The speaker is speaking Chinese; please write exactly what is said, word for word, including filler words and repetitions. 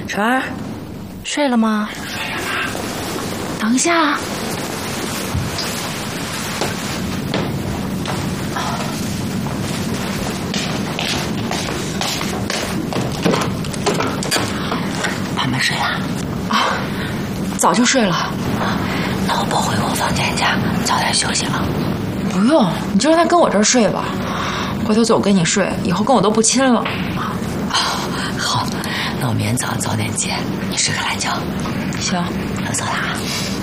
晨儿，睡了吗？等一下。 他们睡了？ 啊，早就睡了。 那我不回我房间去，早点休息了。 不用，你就让他跟我这儿睡吧。回头走跟你睡，以后跟我都不亲了。 哦，好，那我明天早上早点起，你睡个懒觉。 行， 我走了啊。